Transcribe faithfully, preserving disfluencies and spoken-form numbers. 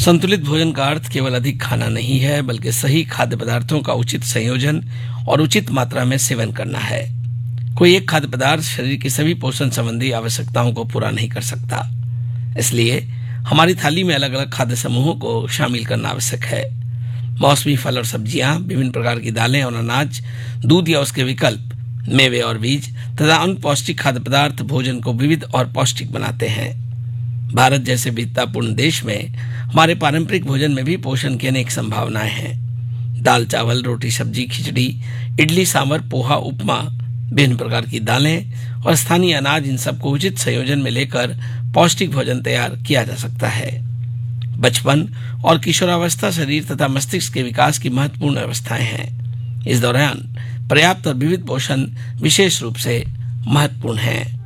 संतुलित भोजन का अर्थ केवल अधिक खाना नहीं है, बल्कि सही खाद्य पदार्थों का उचित संयोजन और उचित मात्रा में सेवन करना है। कोई एक खाद्य पदार्थ शरीर की सभी पोषण संबंधी आवश्यकताओं को पूरा नहीं कर सकता। इसलिए हमारी थाली में अलग अलग खाद्य समूहों को शामिल करना आवश्यक है। मौसमी फल और सब्जियां, विभिन्न प्रकार की दालें और अनाज, दूध या उसके विकल्प, मेवे और बीज तथा अन्य पौष्टिक खाद्य पदार्थ भोजन को विविध और पौष्टिक बनाते हैं। भारत जैसे विविधतापूर्ण देश में हमारे पारंपरिक भोजन में भी पोषण की अनेक संभावनाएं हैं। दाल, चावल, रोटी, सब्जी, खिचड़ी, इडली, सांभर, पोहा, उपमा, विभिन्न प्रकार की दालें और स्थानीय अनाज, इन सबको उचित संयोजन में लेकर पौष्टिक भोजन तैयार किया जा सकता है। बचपन और किशोरावस्था शरीर तथा मस्तिष्क के विकास की महत्वपूर्ण अवस्थाएं हैं। इस दौरान पर्याप्त और विविध पोषण विशेष रूप से महत्वपूर्ण है।